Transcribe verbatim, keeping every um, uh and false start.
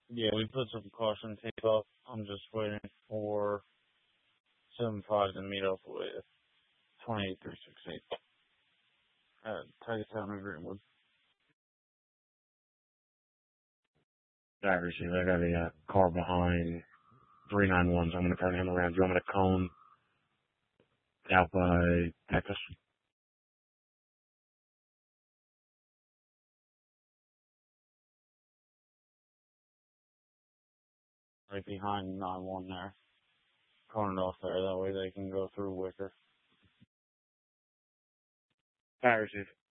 Yeah, we put some caution tape up. I'm just waiting for seven five to meet up with twenty-eight three sixty-eight at Tigertown and Greenwood. Driver seat, I got a uh, car behind three nine ones. I'm going to turn him around. Do you want me to cone out by Texas? Right behind nine one there. Cone it off there. That way they can go through Wicker. Fire receive.